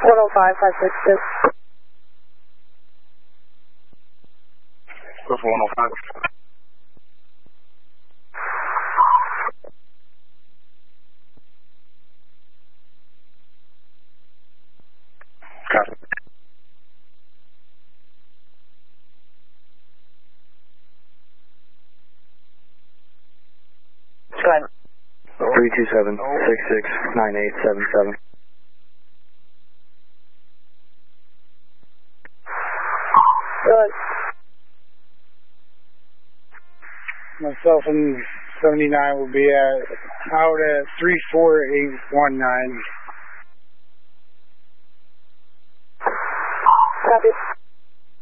105-562. Go for 105. Copy. Good. 327-66-9877. Good. Myself and 79 will be out at 34819.